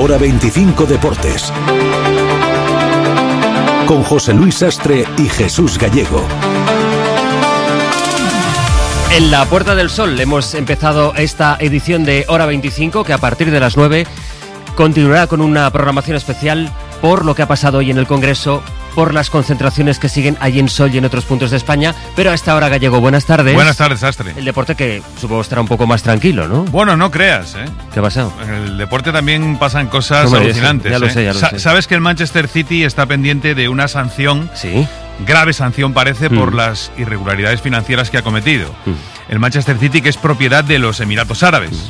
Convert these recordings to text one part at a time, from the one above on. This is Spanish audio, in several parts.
Hora 25 Deportes. Con José Luis Sastre y Jesús Gallego. En la Puerta del Sol hemos empezado esta edición de Hora 25, que a partir de las 9 continuará con una programación especial por lo que ha pasado hoy en el Congreso, por las concentraciones que siguen allí en Sol y en otros puntos de España. Pero a esta hora, Gallego, buenas tardes. Buenas tardes, Sastre. El deporte que supongo estará un poco más tranquilo, ¿no? Bueno, no creas, ¿eh? ¿Qué ha pasado? En el deporte también pasan cosas alucinantes. Ya lo sé. Sabes que el Manchester City está pendiente de una sanción. Sí. Grave sanción parece por las irregularidades financieras que ha cometido. El Manchester City, que es propiedad de los Emiratos Árabes.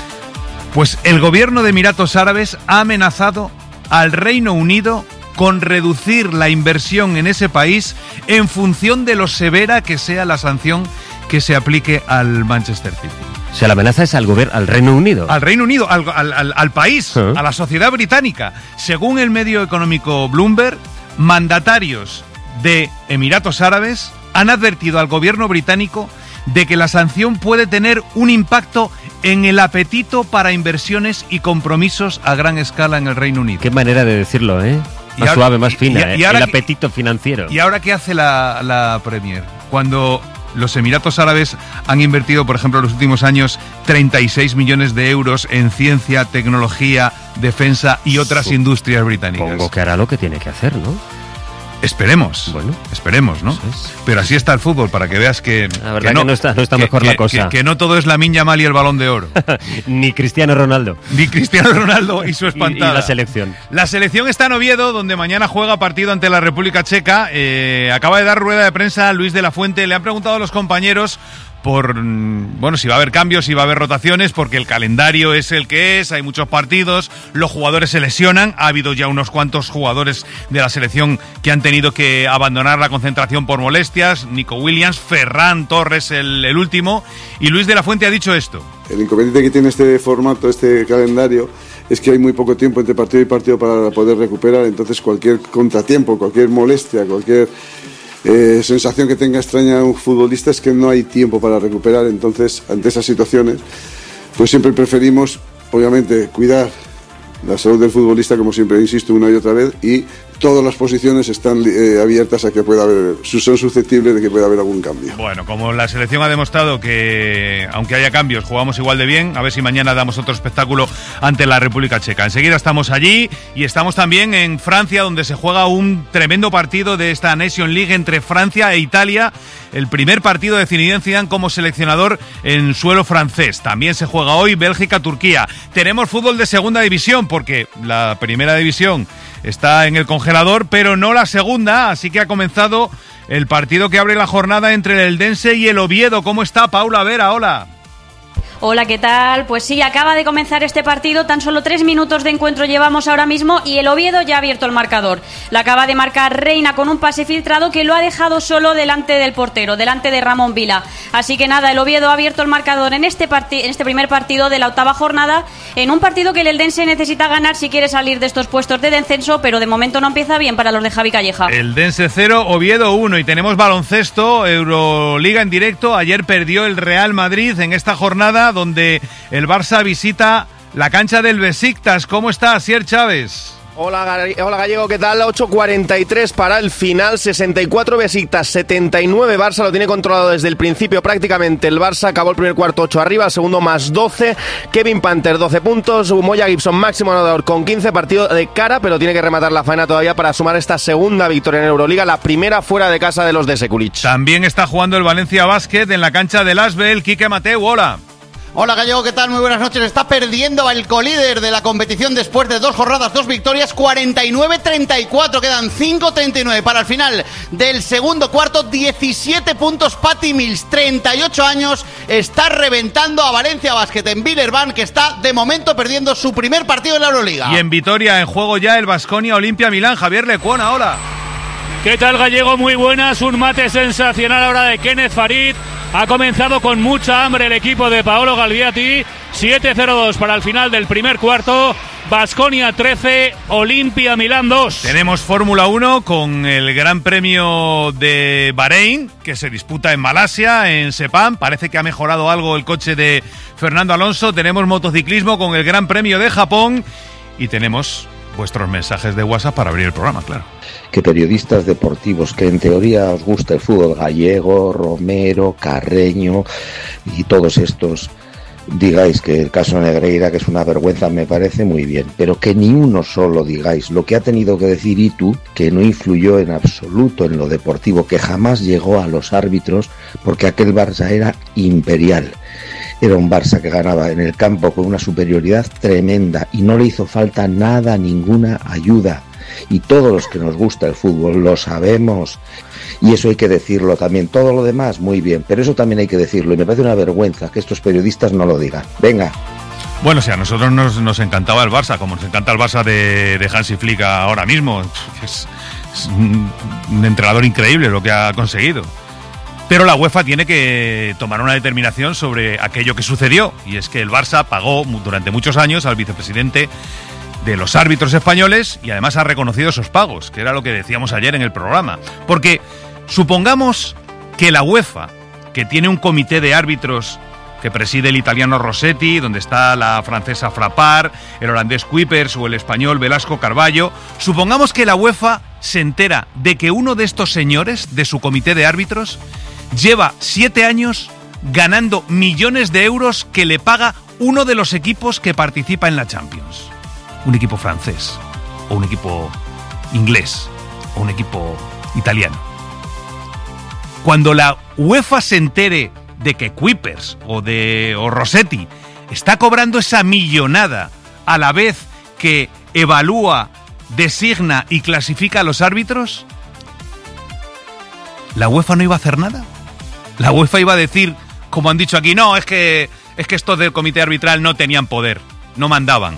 Pues el gobierno de Emiratos Árabes ha amenazado al Reino Unido con reducir la inversión en ese país en función de lo severa que sea la sanción que se aplique al Manchester City. O sea, la amenaza es al Reino Unido. Al Reino Unido, al país, a la sociedad británica. Según el medio económico Bloomberg, mandatarios de Emiratos Árabes han advertido al gobierno británico de que la sanción puede tener un impacto en el apetito para inversiones y compromisos a gran escala en el Reino Unido. Qué manera de decirlo, ¿eh? Más suave, más fina, el apetito financiero. ¿Y ahora qué hace la Premier? Cuando los Emiratos Árabes han invertido, por ejemplo, en los últimos años 36 millones de euros en ciencia, tecnología, defensa y otras industrias británicas. Supongo que hará lo que tiene que hacer, ¿no? Esperemos. Bueno, esperemos, ¿no? Es. Pero así está el fútbol, para que veas que... La verdad que no está mejor la cosa. Que no todo es Lamine Yamal y el Balón de Oro. Ni Cristiano Ronaldo. Ni Cristiano Ronaldo y su espantada. Y la selección. La selección está en Oviedo, donde mañana juega partido ante la República Checa. Acaba de dar rueda de prensa Luis de la Fuente. Le han preguntado a los compañeros por, bueno, si va a haber cambios, si va a haber rotaciones, porque el calendario es el que es, hay muchos partidos, los jugadores se lesionan, ha habido ya unos cuantos jugadores de la selección que han tenido que abandonar la concentración por molestias, Nico Williams, Ferran Torres el último, y Luis de la Fuente ha dicho esto. El inconveniente que tiene este formato, este calendario, es que hay muy poco tiempo entre partido y partido para poder recuperar, entonces cualquier contratiempo, cualquier molestia, cualquier sensación que tenga extraña un futbolista es que no hay tiempo para recuperar. Entonces, ante esas situaciones, pues siempre preferimos, obviamente, cuidar la salud del futbolista, como siempre insisto una y otra vez, y todas las posiciones están abiertas a que pueda haber, son susceptibles de que pueda haber algún cambio. Bueno, como la selección ha demostrado que, aunque haya cambios, jugamos igual de bien, a ver si mañana damos otro espectáculo ante la República Checa. Enseguida estamos allí y estamos también en Francia, donde se juega un tremendo partido de esta Nation League entre Francia e Italia. El primer partido de Zinedine Zidane como seleccionador en suelo francés. También se juega hoy Bélgica-Turquía. Tenemos fútbol de segunda división, porque la primera división está en el congelador, pero no la segunda, así que ha comenzado el partido que abre la jornada entre el Eldense y el Oviedo. ¿Cómo está Paula Vera? Hola. Hola, ¿qué tal? Pues sí, acaba de comenzar este partido, tan solo 3 minutos de encuentro llevamos ahora mismo y el Oviedo ya ha abierto el marcador. La acaba de marcar Reina con un pase filtrado que lo ha dejado solo delante del portero, delante de Ramón Vila. Así que nada, el Oviedo ha abierto el marcador en este primer partido de la octava jornada, en un partido que el Eldense necesita ganar si quiere salir de estos puestos de descenso, pero de momento no empieza bien para los de Javi Calleja. Eldense 0, Oviedo 1 y tenemos baloncesto, Euroliga en directo. Ayer perdió el Real Madrid en esta jornada, donde el Barça visita la cancha del Besiktas. ¿Cómo está Asier Chávez? Hola Gallego, ¿qué tal? 8:43 para el final, 64 Besiktas, 79 Barça, lo tiene controlado desde el principio prácticamente. El Barça acabó el primer cuarto 8 arriba, el segundo más 12, Kevin Panther 12 puntos, Moya Gibson máximo anotador con 15, partido de cara, pero tiene que rematar la faena todavía para sumar esta segunda victoria en Euroliga, la primera fuera de casa de los de Sekulic. También está jugando el Valencia Basket en la cancha del Asbel. Quique Mateu, hola. Hola Gallego, ¿qué tal? Muy buenas noches. Está perdiendo el colíder de la competición después de 2 jornadas, 2 victorias, 49-34. Quedan 5:39 para el final del segundo cuarto. 17 puntos Patty Mills, 38 años. Está reventando a Valencia Basket en Villeurbanne, que está de momento perdiendo su primer partido en la Euroliga. Y en Vitoria, en juego ya el Baskonia Olimpia Milán. Javier Lecuona, hola. ¿Qué tal Gallego? Muy buenas. Un mate sensacional ahora de Kenneth Farid. Ha comenzado con mucha hambre el equipo de Paolo Galviati. 7-0-2 para el final del primer cuarto. Baskonia 13, Olimpia Milán 2. Tenemos Fórmula 1 con el Gran Premio de Bahrein, que se disputa en Malasia, en Sepang. Parece que ha mejorado algo el coche de Fernando Alonso. Tenemos motociclismo con el Gran Premio de Japón. y tenemos vuestros mensajes de WhatsApp para abrir el programa, claro. Que periodistas deportivos, que en teoría os gusta el fútbol gallego, Romero, Carreño y todos estos, digáis que el caso Negreira, que es una vergüenza, me parece muy bien, pero que ni uno solo digáis lo que ha tenido que decir Itu, que no influyó en absoluto en lo deportivo, que jamás llegó a los árbitros, porque aquel Barça era imperial. Era un Barça que ganaba en el campo con una superioridad tremenda y no le hizo falta nada, ninguna ayuda. Y todos los que nos gusta el fútbol lo sabemos. Y eso hay que decirlo también. Todo lo demás, muy bien, pero eso también hay que decirlo. Y me parece una vergüenza que estos periodistas no lo digan. Venga. Bueno, si a nosotros nos encantaba el Barça, como nos encanta el Barça de Hansi Flick ahora mismo. Es un entrenador increíble lo que ha conseguido. Pero la UEFA tiene que tomar una determinación sobre aquello que sucedió, y es que el Barça pagó durante muchos años al vicepresidente de los árbitros españoles y además ha reconocido esos pagos, que era lo que decíamos ayer en el programa. Porque supongamos que la UEFA, que tiene un comité de árbitros que preside el italiano Rossetti, donde está la francesa Frappart, el holandés Kuipers o el español Velasco Carballo, supongamos que la UEFA se entera de que uno de estos señores de su comité de árbitros lleva 7 años ganando millones de euros que le paga uno de los equipos que participa en la Champions. Un equipo francés, o un equipo inglés, o un equipo italiano. Cuando la UEFA se entere de que Kuipers o Rossetti está cobrando esa millonada a la vez que evalúa, designa y clasifica a los árbitros, ¿la UEFA no iba a hacer nada? La UEFA iba a decir, como han dicho aquí, no, es que estos del comité arbitral no tenían poder, no mandaban.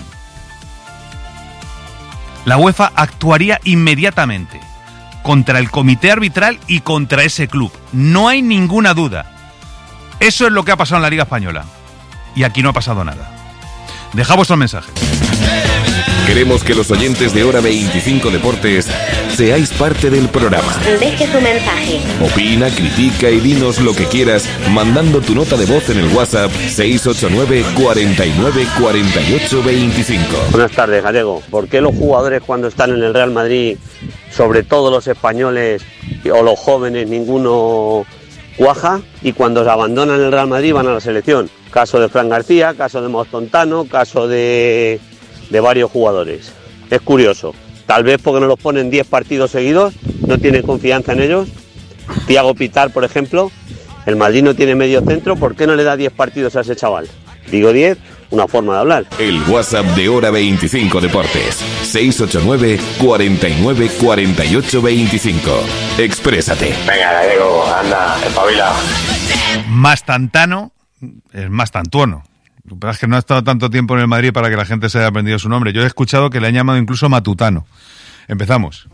La UEFA actuaría inmediatamente contra el comité arbitral y contra ese club. No hay ninguna duda. Eso es lo que ha pasado en la Liga Española. Y aquí no ha pasado nada. Deja vuestros mensajes. Queremos que los oyentes de Hora 25 Deportes seáis parte del programa. Deje su mensaje. Opina, critica y dinos lo que quieras mandando tu nota de voz en el WhatsApp 689 49 48 25. Buenas tardes, Gallego. ¿Por qué los jugadores cuando están en el Real Madrid, sobre todo los españoles o los jóvenes, ninguno cuaja, y cuando se abandonan el Real Madrid van a la selección? Caso de Fran García, caso de Mostontano, caso de varios jugadores. Es curioso. Tal vez porque no los ponen 10 partidos seguidos, no tienen confianza en ellos. Thiago Pitar, por ejemplo, el Madrid no tiene medio centro, ¿por qué no le da 10 partidos a ese chaval? Digo 10, una forma de hablar. El WhatsApp de Hora 25 Deportes, 689 49 48 25. Exprésate. Venga, Gallego, anda, espabila. Mastantano es Mastantuono. Lo que pasa es que no ha estado tanto tiempo en el Madrid para que la gente se haya aprendido su nombre. Yo he escuchado que le han llamado incluso Matutano. Empezamos.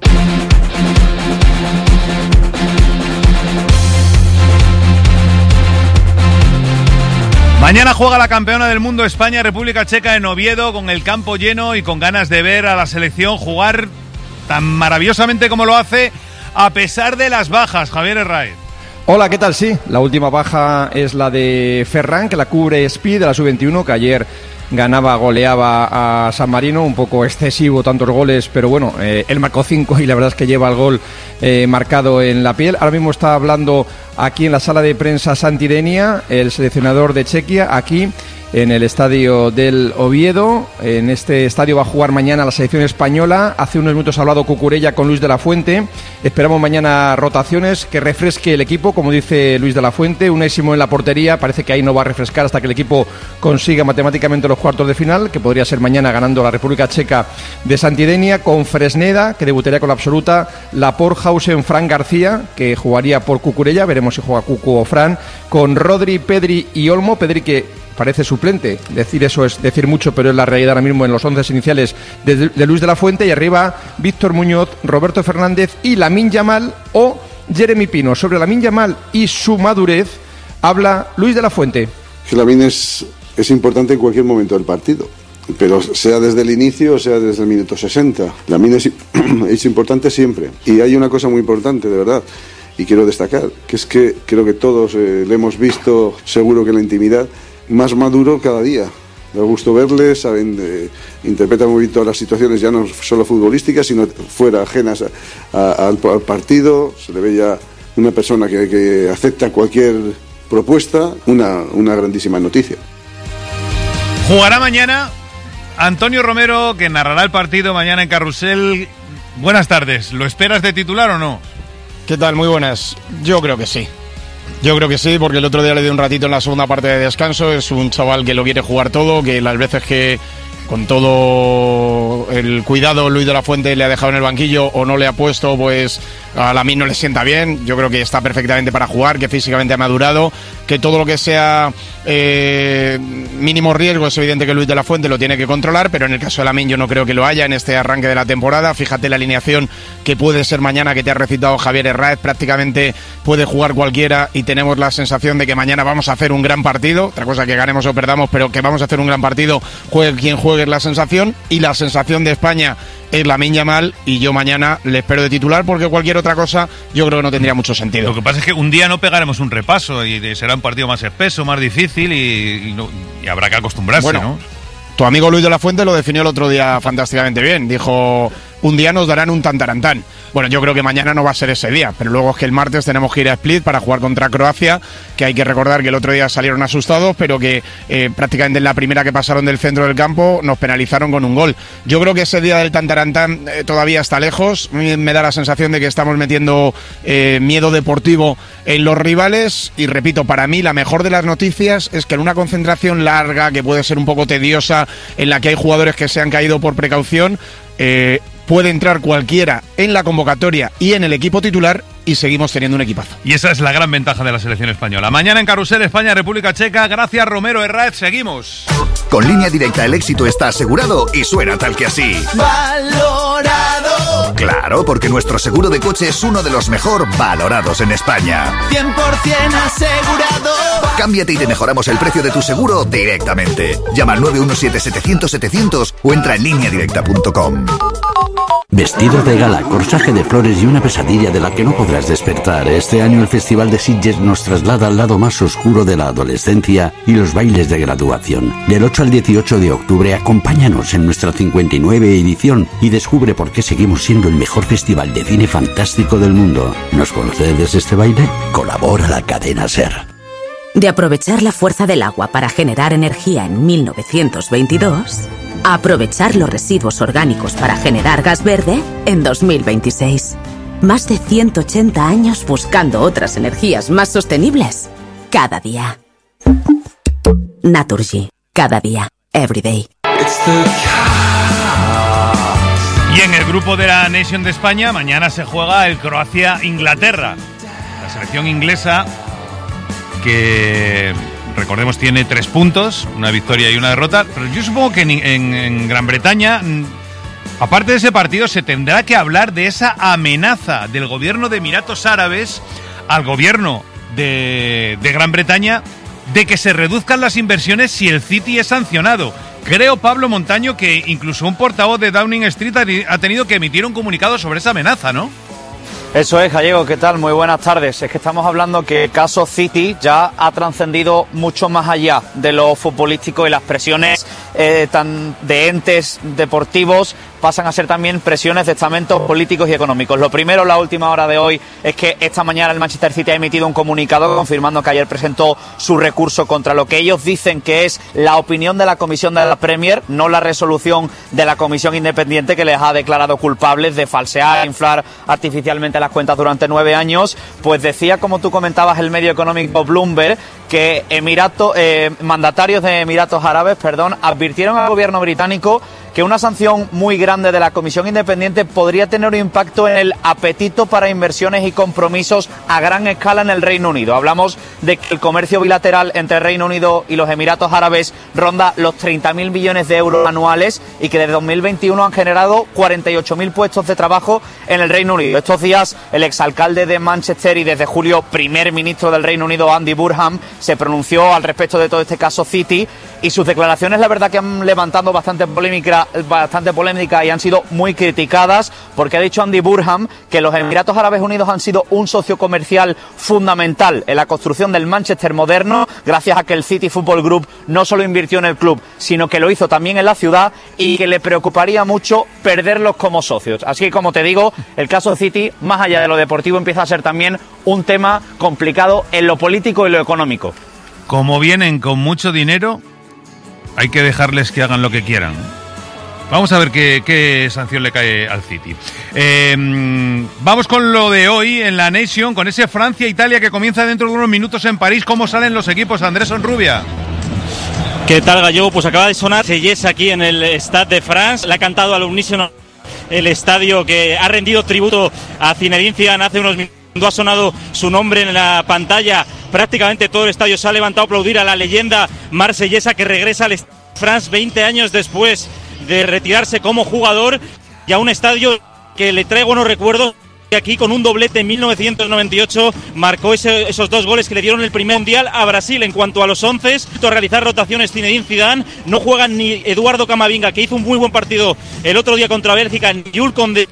Mañana juega la campeona del mundo España, República Checa, en Oviedo, con el campo lleno y con ganas de ver a la selección jugar tan maravillosamente como lo hace, a pesar de las bajas. Javier Herráez. Hola, ¿qué tal? Sí, la última baja es la de Ferran, que la cubre Speed de la Sub-21, que ayer goleaba a San Marino, un poco excesivo tantos goles, pero bueno, él marcó 5 y la verdad es que lleva el gol marcado en la piel. Ahora mismo está hablando aquí en la sala de prensa Santi Denia, el seleccionador de Chequia, aquí en el estadio del Oviedo. En este estadio va a jugar mañana la selección española. Hace unos minutos ha hablado Cucurella con Luis de la Fuente. Esperamos mañana rotaciones, que refresque el equipo, como dice Luis de la Fuente. Unésimo en la portería, parece que ahí no va a refrescar hasta que el equipo consiga matemáticamente los cuartos de final, que podría ser mañana ganando la República Checa de Santidenia, con Fresneda, que debutaría con la absoluta, Laporthausen, Fran García, que jugaría por Cucurella, veremos si juega Cucu o Fran, con Rodri, Pedri y Olmo. Pedri, que parece suplente, decir eso es decir mucho, pero es la realidad ahora mismo en los 11 iniciales de Luis de la Fuente, y arriba Víctor Muñoz, Roberto Fernández y Lamine Yamal o Jeremy Pino. Sobre Lamine Yamal y su madurez habla Luis de la Fuente. Que Lamine es importante en cualquier momento del partido, pero sea desde el inicio o sea desde el minuto 60. Lamine es importante siempre, y hay una cosa muy importante, de verdad, y quiero destacar, que es que creo que todos le hemos visto, seguro que en la intimidad, más maduro cada día. Da gusto verles, saben, interpretan muy bien todas las situaciones, ya no solo futbolísticas, sino fuera, ajenas al partido. Se le ve ya una persona que acepta cualquier propuesta, una grandísima noticia. Jugará mañana Antonio Romero, que narrará el partido mañana en Carrusel. Buenas tardes, ¿lo esperas de titular o no? ¿Qué tal? Muy buenas. Yo creo que sí. Yo creo que sí, porque el otro día le di un ratito en la segunda parte de descanso. Es un chaval que lo quiere jugar todo, que las veces que con todo el cuidado Luis de la Fuente le ha dejado en el banquillo o no le ha puesto, pues a Lamine no le sienta bien. Yo creo que está perfectamente para jugar, que físicamente ha madurado, que todo lo que sea mínimo riesgo es evidente que Luis de la Fuente lo tiene que controlar, pero en el caso de Lamine yo no creo que lo haya en este arranque de la temporada. Fíjate la alineación que puede ser mañana, que te ha recitado Javier Herráez, prácticamente puede jugar cualquiera y tenemos la sensación de que mañana vamos a hacer un gran partido. Otra cosa que ganemos o perdamos, pero que vamos a hacer un gran partido, juegue quien juegue, es la sensación, y la sensación de España es Lamine Yamal, y yo mañana le espero de titular, porque cualquier otra cosa yo creo que no tendría mucho sentido. Lo que pasa es que un día no pegaremos un repaso y será un partido más espeso, más difícil y habrá que acostumbrarse, bueno, ¿no? Tu amigo Luis de la Fuente lo definió el otro día fantásticamente bien. Dijo, un día nos darán un tantarantán. Bueno, yo creo que mañana no va a ser ese día, pero luego es que el martes tenemos que ir a Split para jugar contra Croacia, que hay que recordar que el otro día salieron asustados, pero que prácticamente en la primera que pasaron del centro del campo nos penalizaron con un gol. Yo creo que ese día del tantarantán todavía está lejos. Me da la sensación de que estamos metiendo miedo deportivo en los rivales, y repito, para mí la mejor de las noticias es que en una concentración larga, que puede ser un poco tediosa, en la que hay jugadores que se han caído por precaución, puede entrar cualquiera en la convocatoria y en el equipo titular, y seguimos teniendo un equipazo. Y esa es la gran ventaja de la selección española. Mañana en Carrusel, España-República Checa. Gracias, Romero Herráez. Seguimos. Con Línea Directa el éxito está asegurado y suena tal que así. Valorado. Claro, porque nuestro seguro de coche es uno de los mejor valorados en España. 100% asegurado. Cámbiate y te mejoramos el precio de tu seguro directamente. Llama al 917-700-700 o entra en lineadirecta.com. Vestido de gala, corsaje de flores y una pesadilla de la que no podrás despertar. Este año el Festival de Sitges nos traslada al lado más oscuro de la adolescencia y los bailes de graduación. Del 8 al 18 de octubre, acompáñanos en nuestra 59 edición y descubre por qué seguimos siendo el mejor festival de cine fantástico del mundo. ¿Nos concedes este baile? Colabora la cadena SER. De aprovechar la fuerza del agua para generar energía en 1922... a aprovechar los residuos orgánicos para generar gas verde en 2026. Más de 180 años buscando otras energías más sostenibles cada día. Naturgy. Cada día. Everyday. Y en el grupo de la Nation de España, mañana se juega el Croacia-Inglaterra. La selección inglesa, que recordemos tiene 3 puntos, una victoria y una derrota, pero yo supongo que en Gran Bretaña, aparte de ese partido, se tendrá que hablar de esa amenaza del gobierno de Emiratos Árabes al gobierno de Gran Bretaña de que se reduzcan las inversiones si el City es sancionado. Creo, Pablo Montaño, que incluso un portavoz de Downing Street ha tenido que emitir un comunicado sobre esa amenaza, ¿no? Eso es, Gallego, ¿qué tal? Muy buenas tardes. Es que estamos hablando que el caso City ya ha trascendido mucho más allá de lo futbolístico, y las presiones tan de entes deportivos pasan a ser también presiones de estamentos políticos y económicos. Lo primero, la última hora de hoy, es que esta mañana el Manchester City ha emitido un comunicado confirmando que ayer presentó su recurso contra lo que ellos dicen que es la opinión de la Comisión de la Premier, no la resolución de la Comisión Independiente que les ha declarado culpables de falsear e inflar artificialmente las cuentas durante 9 años. Pues decía, como tú comentabas, el medio económico Bloomberg, que mandatarios de Emiratos Árabes, advirtieron al gobierno británico que una sanción muy grande de la Comisión Independiente podría tener un impacto en el apetito para inversiones y compromisos a gran escala en el Reino Unido. Hablamos de que el comercio bilateral entre el Reino Unido y los Emiratos Árabes ronda los 30.000 millones de euros anuales, y que desde 2021 han generado 48.000 puestos de trabajo en el Reino Unido. Estos días el exalcalde de Manchester y desde julio primer ministro del Reino Unido, Andy Burnham, se pronunció al respecto de todo este caso City, y sus declaraciones la verdad que han levantado bastante polémica y han sido muy criticadas, porque ha dicho Andy Burham que los Emiratos Árabes Unidos han sido un socio comercial fundamental en la construcción del Manchester moderno, gracias a que el City Football Group no solo invirtió en el club, sino que lo hizo también en la ciudad, y que le preocuparía mucho perderlos como socios. Así que, como te digo, el caso City, más allá de lo deportivo, empieza a ser también un tema complicado en lo político y lo económico. Como vienen con mucho dinero, hay que dejarles que hagan lo que quieran. Vamos a ver qué sanción le cae al City. Vamos con lo de hoy en la Nation, con ese Francia-Italia que comienza dentro de unos minutos en París. ¿Cómo salen los equipos? Andrés Onrubia. ¿Qué tal, Gallego? Pues acaba de sonar Seyes aquí en el Stade de France. Le ha cantado al unísono el estadio, que ha rendido tributo a Zinedine Zidane hace unos minutos. Cuando ha sonado su nombre en la pantalla, prácticamente todo el estadio se ha levantado a aplaudir a la leyenda marsellesa, que regresa al Stade de France 20 años después de retirarse como jugador, y a un estadio que le trae buenos recuerdos. Aquí, con un doblete en 1998, marcó esos 2 goles que le dieron el primer mundial a Brasil. En cuanto a los 11, a realizar rotaciones Zinedine Zidane, no juegan ni Eduardo Camavinga, que hizo un muy buen partido el otro día contra Bélgica, ni Jules Koundé.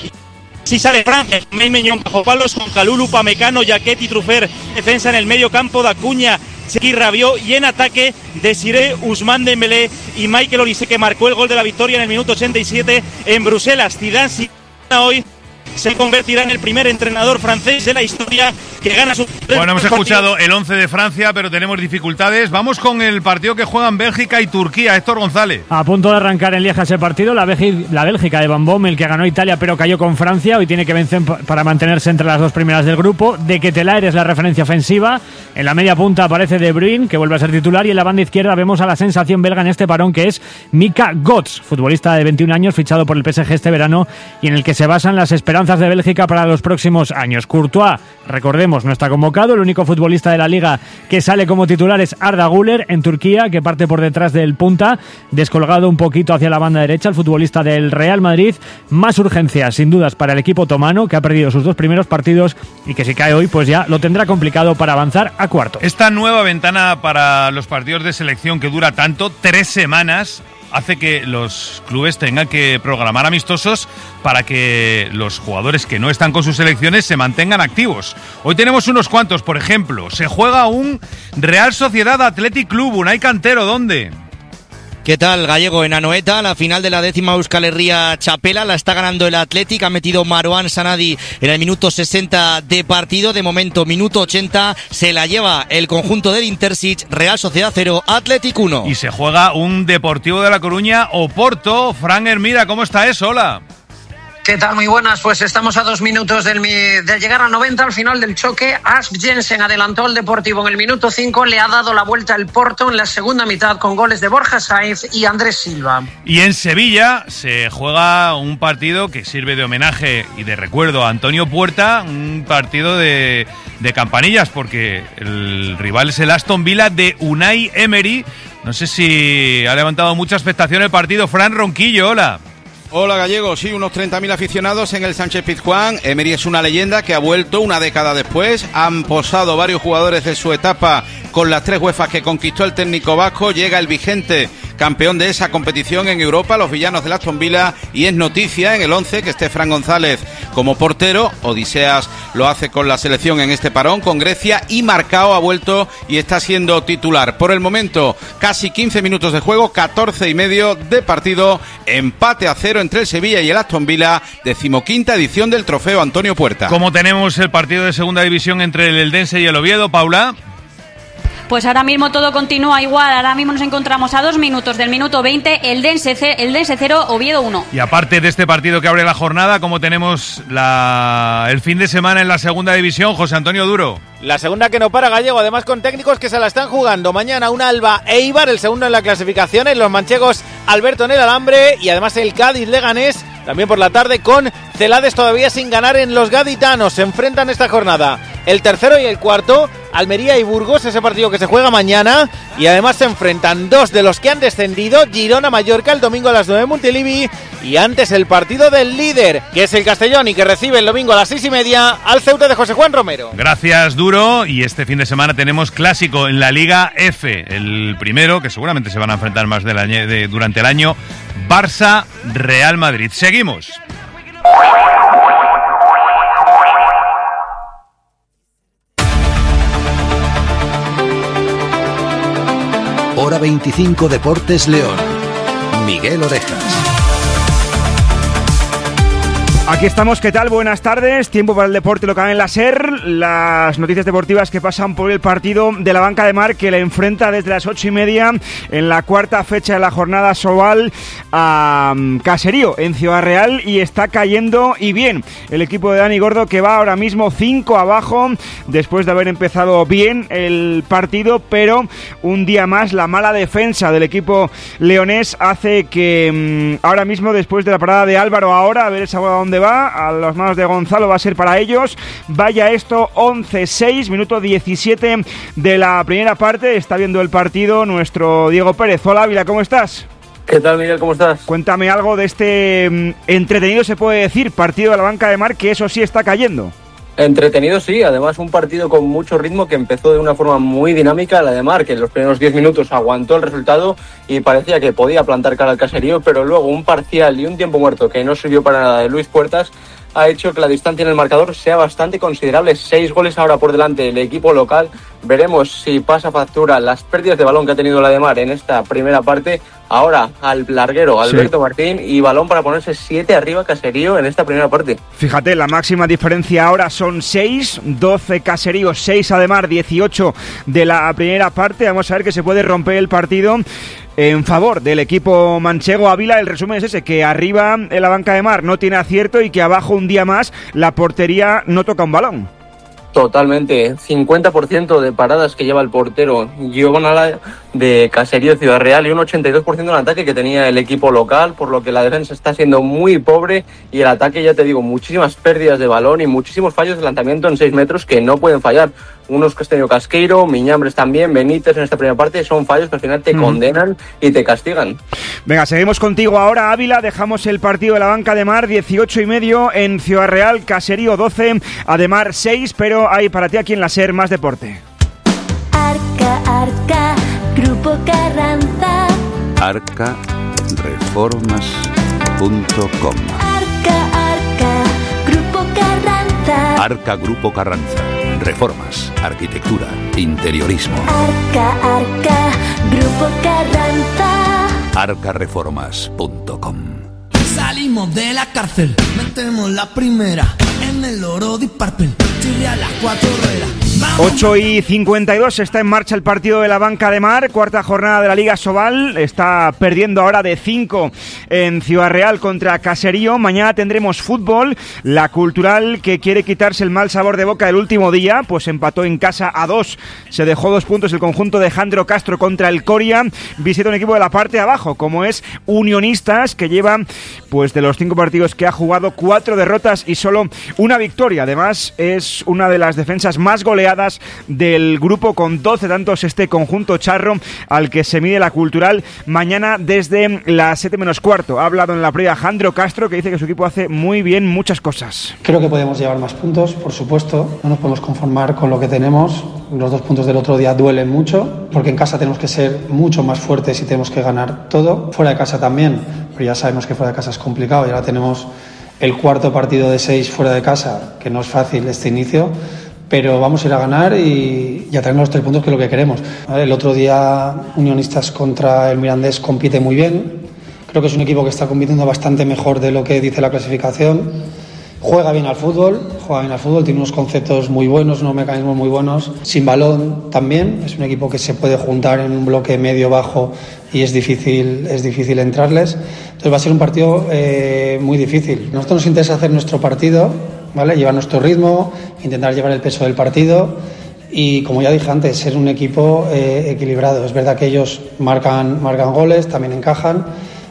Si sale Francia, Meñón bajo palos, con Kalulu, Pamecano, Jaquet y Trufer, defensa en el medio campo, Dacuña, Chequi, Rabiot, y en ataque Desiré, Ousmane Dembélé y Michael Olise, que marcó el gol de la victoria en el minuto 87 en Bruselas. Zidane, si hoy, se convertirá en el primer entrenador francés de la historia que gana su... Bueno, hemos escuchado el 11 de Francia, pero tenemos dificultades. Vamos con el partido que juegan Bélgica y Turquía. Héctor González. A punto de arrancar en Lieja ese partido, la Bélgica de Van Bommel, que ganó Italia pero cayó con Francia. Hoy tiene que vencer para mantenerse entre las 2 primeras del grupo. De Ketelaere es la referencia ofensiva. En la media punta aparece De Bruyne, que vuelve a ser titular, y en la banda izquierda vemos a la sensación belga en este parón, que es Mika Götze, futbolista de 21 años, fichado por el PSG este verano, y en el que se basan las esperanzas de Bélgica para los próximos años. Courtois, recordemos, no está convocado. El único futbolista de la liga que sale como titular es Arda Güler en Turquía, que parte por detrás del punta, descolgado un poquito hacia la banda derecha, el futbolista del Real Madrid. Más urgencias, sin dudas, para el equipo otomano, que ha perdido sus 2 primeros partidos y que si cae hoy, pues ya lo tendrá complicado para avanzar a cuartos. Esta nueva ventana para los partidos de selección, que dura tanto, 3 semanas, hace que los clubes tengan que programar amistosos para que los jugadores que no están con sus selecciones se mantengan activos. Hoy tenemos unos cuantos. Por ejemplo, se juega un Real Sociedad Athletic Club, Unai Cantero. ¿Dónde? ¿Qué tal, Gallego? En Anoeta, la final de la 10ª Euskal Herria Txapela la está ganando el Athletic. Ha metido Marouane Sanadi en el minuto 60 de partido. De momento, minuto 80, se la lleva el conjunto del Intersic. Real Sociedad 0, Athletic 1. Y se juega un Deportivo de La Coruña, Oporto. Fran Hermida, ¿cómo está eso? Hola. ¿Qué tal? Muy buenas. Pues estamos a 2 minutos del llegar al 90, al final del choque. Ask Jensen adelantó al Deportivo en el minuto 5, le ha dado la vuelta el Porto en la segunda mitad con goles de Borja Sainz y Andrés Silva. Y en Sevilla se juega un partido que sirve de homenaje y de recuerdo a Antonio Puerta, un partido de campanillas, porque el rival es el Aston Villa de Unai Emery. No sé si ha levantado mucha expectación el partido. Fran Ronquillo, hola. Hola, Gallego. Sí, unos 30.000 aficionados en el Sánchez-Pizjuán. Emery es una leyenda que ha vuelto una década después. Han posado varios jugadores de su etapa con las 3 UEFAs que conquistó el técnico vasco. Llega el vigente campeón de esa competición en Europa, los villanos del Aston Villa, y es noticia en el 11 que esté Fran González como portero. Odiseas lo hace con la selección en este parón con Grecia, y Marcao ha vuelto y está siendo titular. Por el momento, casi 15 minutos de juego, 14,5 de partido, empate a 0 entre el Sevilla y el Aston Villa, 15ª edición del trofeo Antonio Puerta. ¿Cómo tenemos el partido de segunda división entre el Eldense y el Oviedo, Paula? Pues ahora mismo todo continúa igual. Ahora mismo nos encontramos a 2 minutos del minuto 20, Eldense 0, Oviedo 1. Y aparte de este partido que abre la jornada, ¿cómo tenemos el fin de semana en la segunda división, José Antonio Duro? La segunda que no para, Gallego, además con técnicos que se la están jugando. Mañana un Alba Eibar, el segundo en la clasificación, en los manchegos Alberto en el Alambre, y además el Cádiz Leganés, también por la tarde, con Celades todavía sin ganar en los gaditanos. Se enfrentan esta jornada el tercero y el cuarto. Almería y Burgos, ese partido que se juega mañana, y además se enfrentan dos de los que han descendido, Girona-Mallorca el domingo a las 9 en Montilivi, y antes el partido del líder, que es el Castellón y que recibe el domingo a las 6:30 al Ceuta de José Juan Romero. Gracias, Duro, y este fin de semana tenemos clásico en la Liga F, el primero, que seguramente se van a enfrentar más durante el año, Barça-Real Madrid. Seguimos. Hora 25 Deportes León. Miguel Orejas. Aquí estamos, ¿qué tal? Buenas tardes, tiempo para el deporte local en la SER, las noticias deportivas que pasan por el partido de la Banca de Mar que le enfrenta desde las 8:30 en la cuarta fecha de la jornada Sobal a Caserío en Ciudad Real, y está cayendo y bien el equipo de Dani Gordo, que va ahora mismo 5 abajo después de haber empezado bien el partido, pero un día más la mala defensa del equipo leonés hace que ahora mismo, después de la parada de Álvaro, ahora a ver esa bola donde va, a las manos de Gonzalo va a ser para ellos. Vaya esto, 11-6, minuto 17 de la primera parte. Está viendo el partido nuestro Diego Pérez. Hola, Ávila, ¿cómo estás? ¿Qué tal, Miguel? ¿Cómo estás? Cuéntame algo de este entretenido, se puede decir, partido de la Banca de Mar, que eso sí está cayendo. Entretenido, sí. Además, un partido con mucho ritmo que empezó de una forma muy dinámica. La de Mar, que en los primeros 10 minutos aguantó el resultado y parecía que podía plantar cara al Caserío, pero luego un parcial y un tiempo muerto que no sirvió para nada de Luis Puertas ha hecho que la distancia en el marcador sea bastante considerable. 6 goles ahora por delante del equipo local. Veremos si pasa factura las pérdidas de balón que ha tenido la de Mar en esta primera parte. Ahora al larguero Alberto Martín, y balón para ponerse 7 arriba Caserío en esta primera parte. Fíjate, la máxima diferencia ahora son 6, 12 Caserío, 6 Ademar, 18 de la primera parte. Vamos a ver que se puede romper el partido en favor del equipo manchego. Ávila, el resumen es ese, que arriba en la Banca de Mar no tiene acierto y que abajo un día más la portería no toca un balón. Totalmente, 50% de paradas que lleva el portero Giovanna de Caserío Ciudad Real y un 82% en ataque que tenía el equipo local, por lo que la defensa está siendo muy pobre y el ataque, ya te digo, muchísimas pérdidas de balón y muchísimos fallos de lanzamiento en 6 metros que no pueden fallar. Unos que has tenido Casqueiro, Miñambres también, Benítez en esta primera parte, son fallos que al final te condenan y te castigan. Venga, seguimos contigo ahora, Ávila. Dejamos el partido de la Banca de Mar, 18:30 en Ciudad Real, Caserío 12, Ademar 6, pero hay para ti aquí en la SER más deporte. Arca, Grupo Carranza. Arcareformas.com. Arca, Grupo Carranza. Arca Grupo Carranza. Reformas, arquitectura, interiorismo. Arca, Grupo Carranza. Arcareformas.com. Salimos de la cárcel, metemos la primera en el oro de Parpel, Chile a las 4 horas. 8:52, está en marcha el partido de la Banca de Mar, cuarta jornada de la Liga Sobal. Está perdiendo ahora de 5 en Ciudad Real contra Caserío. Mañana tendremos fútbol. La Cultural, que quiere quitarse el mal sabor de boca del último día, pues empató en casa a 2. Se dejó 2 puntos el conjunto de Jandro Castro contra el Coria. Visita un equipo de la parte de abajo, como es Unionistas, que lleva, pues de los 5 partidos que ha jugado, 4 derrotas y solo una victoria. Además, es una de las defensas más goleadas del grupo, con 12 tantos este conjunto charro al que se mide la Cultural mañana desde las 7 menos cuarto. Ha hablado en la previa Jandro Castro, que dice que su equipo hace muy bien muchas cosas. Creo que podemos llevar más puntos, por supuesto. No nos podemos conformar con lo que tenemos. Los 2 puntos del otro día duelen mucho, porque en casa tenemos que ser mucho más fuertes y tenemos que ganar todo. Fuera de casa también, pero ya sabemos que fuera de casa es complicado y ahora tenemos el cuarto partido de 6 fuera de casa, que no es fácil este inicio. Pero vamos a ir a ganar y a traernos los 3 puntos, que es lo que queremos. El otro día Unionistas contra el Mirandés compite muy bien. Creo que es un equipo que está compitiendo bastante mejor de lo que dice la clasificación. Juega bien al fútbol, tiene unos conceptos muy buenos, unos mecanismos muy buenos. Sin balón también, es un equipo que se puede juntar en un bloque medio-bajo y es difícil entrarles. Entonces va a ser un partido muy difícil. Nosotros nos interesa hacer nuestro partido, ¿vale? Llevar nuestro ritmo, intentar llevar el peso del partido y, como ya dije antes, ser un equipo equilibrado. Es verdad que ellos marcan goles, también encajan,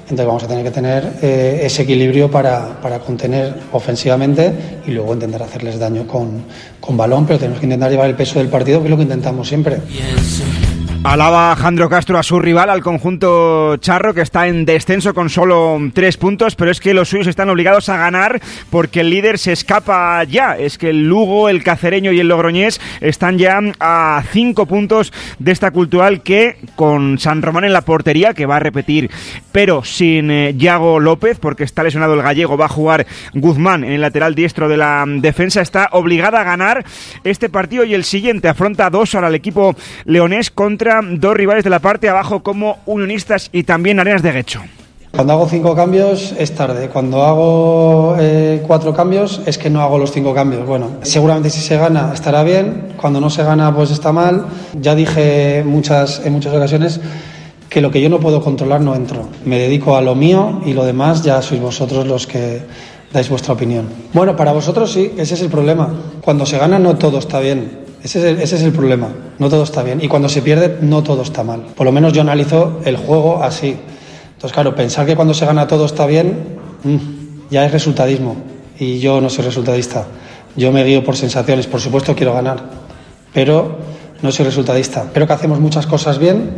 Entonces vamos a tener que tener ese equilibrio para contener ofensivamente y luego intentar hacerles daño con balón, pero tenemos que intentar llevar el peso del partido, que es lo que intentamos siempre. Alaba Jandro Castro a su rival, al conjunto charro, que está en descenso con solo 3 puntos, pero es que los suyos están obligados a ganar porque el líder se escapa ya. Es que el Lugo, el Cacereño y el Logroñés están ya a 5 puntos de esta Cultural, que con San Román en la portería, que va a repetir, pero sin Yago López, porque está lesionado el gallego, va a jugar Guzmán en el lateral diestro de la defensa, está obligada a ganar este partido y el siguiente. Afronta 2 ahora el equipo leonés contra 2 rivales de la parte abajo como Unionistas y también Arenas de Guecho. Cuando hago 5 cambios es tarde, cuando hago 4 cambios es que no hago los 5 cambios. Bueno, seguramente si se gana estará bien, cuando no se gana pues está mal. Ya dije en muchas ocasiones que lo que yo no puedo controlar no entro. Me dedico a lo mío y lo demás ya sois vosotros los que dais vuestra opinión. Bueno, para vosotros sí, ese es el problema. Cuando se gana no todo está bien. Ese es el problema, no todo está bien. Y cuando se pierde, no todo está mal. Por lo menos yo analizo el juego así. Entonces, claro, pensar que cuando se gana todo está bien, ya es resultadismo. Y yo no soy resultadista. Yo me guío por sensaciones. Por supuesto quiero ganar, pero no soy resultadista. Creo que hacemos muchas cosas bien,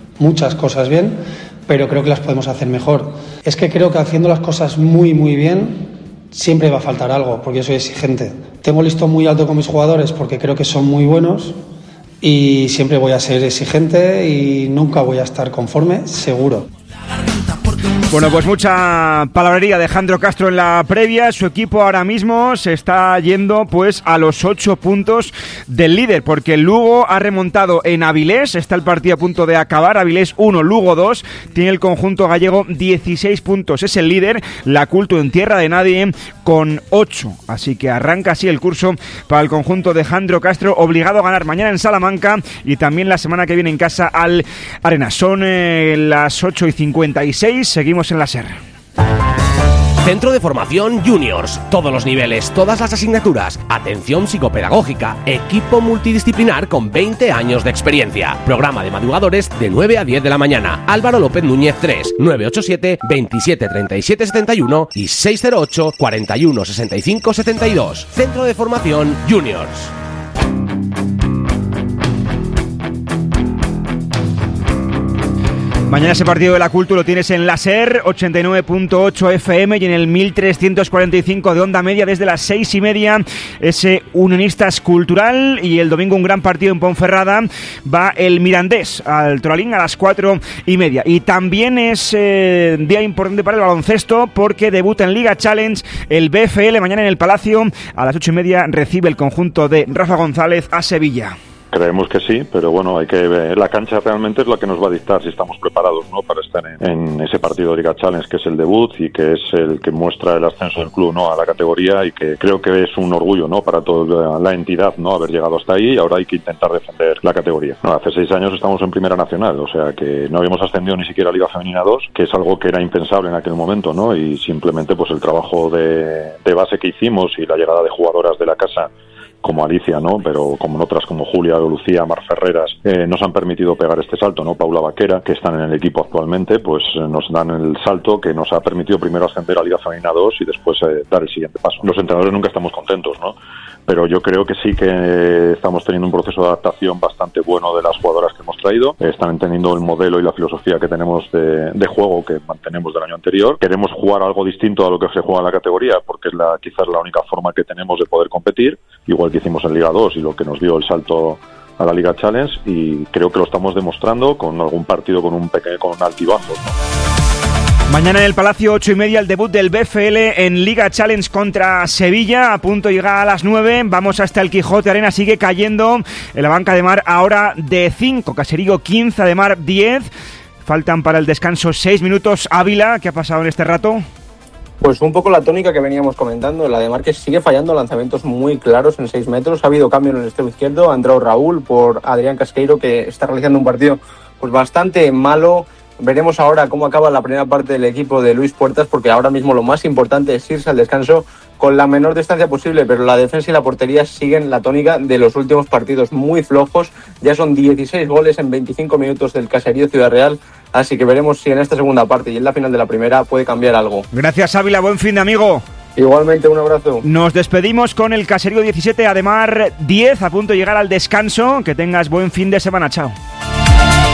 pero creo que las podemos hacer mejor. Es que creo que haciendo las cosas muy, muy bien, siempre va a faltar algo, porque yo soy exigente. Tengo listón muy alto con mis jugadores porque creo que son muy buenos y siempre voy a ser exigente y nunca voy a estar conforme, seguro. Bueno, pues mucha palabrería de Jandro Castro en la previa. Su equipo ahora mismo se está yendo pues a los 8 puntos del líder, porque el Lugo ha remontado en Avilés, está el partido a punto de acabar, Avilés 1, Lugo 2, tiene el conjunto gallego 16 puntos, es el líder, la Culto en tierra de nadie con 8, así que arranca así el curso para el conjunto de Jandro Castro, obligado a ganar mañana en Salamanca y también la semana que viene en casa al Arenas. Son las 8:56, seguimos en la SER. Centro de Formación Juniors. Todos los niveles, todas las asignaturas. Atención psicopedagógica. Equipo multidisciplinar con 20 años de experiencia. Programa de madrugadores de 9 a 10 de la mañana. Álvaro López Núñez 3, 987 27 37 71 y 608 41 65 72. Centro de Formación Juniors. Mañana ese partido de la Cultura lo tienes en la SER, 89.8 FM y en el 1345 de onda media desde las 6:30, ese Unionistas Cultural, y el domingo un gran partido en Ponferrada, va el Mirandés al Toralín a las 4:30. Y también es día importante para el baloncesto porque debuta en Liga Challenge el BFL mañana en el Palacio, a las 8:30 recibe el conjunto de Rafa González a Sevilla. Creemos que sí, pero bueno, hay que ver. La cancha realmente es la que nos va a dictar si estamos preparados, ¿no?, para estar en ese partido de Liga Challenge, que es el debut y que es el que muestra el ascenso del club, ¿no?, a la categoría, y que creo que es un orgullo, ¿no?, para toda la entidad, ¿no?, haber llegado hasta ahí, y ahora hay que intentar defender la categoría. No, hace 6 años estamos en Primera Nacional, o sea que no habíamos ascendido ni siquiera a Liga Femenina 2, que es algo que era impensable en aquel momento, ¿no?, y simplemente pues el trabajo de base que hicimos y la llegada de jugadoras de la casa como Alicia, ¿no?, pero como otras como Julia, Lucía, Mar Ferreras, nos han permitido pegar este salto, ¿no? Paula Vaquera, que están en el equipo actualmente, pues nos dan el salto que nos ha permitido primero ascender a Liga Femenina 2 y después dar el siguiente paso. Los entrenadores nunca estamos contentos, ¿no?, pero yo creo que sí que estamos teniendo un proceso de adaptación bastante bueno de las jugadoras que hemos traído. Están entendiendo el modelo y la filosofía que tenemos de juego que mantenemos del año anterior. Queremos jugar algo distinto a lo que se juega en la categoría, porque es quizás la única forma que tenemos de poder competir, igual que hicimos en Liga 2 y lo que nos dio el salto a la Liga Challenge, y creo que lo estamos demostrando con algún partido con un altibajo, ¿no? Mañana en el Palacio, 8:30, el debut del BFL en Liga Challenge contra Sevilla. A punto de llegar a las 9. Vamos hasta el Quijote Arena. Sigue cayendo en la banca de Mar ahora de 5. Caserío 15, de Mar 10. Faltan para el descanso 6 minutos. Ávila, ¿qué ha pasado en este rato? Pues un poco la tónica que veníamos comentando, la de Mar, que sigue fallando lanzamientos muy claros en 6 metros. Ha habido cambio en el extremo izquierdo, ha entrado Raúl por Adrián Casqueiro, que está realizando un partido pues bastante malo. Veremos ahora cómo acaba la primera parte del equipo de Luis Puertas, porque ahora mismo lo más importante es irse al descanso con la menor distancia posible, pero la defensa y la portería siguen la tónica de los últimos partidos, muy flojos. Ya son 16 goles en 25 minutos del Caserío Ciudad Real, así que veremos si en esta segunda parte y en la final de la primera puede cambiar algo. Gracias, Ávila, buen fin de amigo. Igualmente, un abrazo. Nos despedimos con el Caserío 17, Ademar 10, a punto de llegar al descanso. Que tengas buen fin de semana, chao.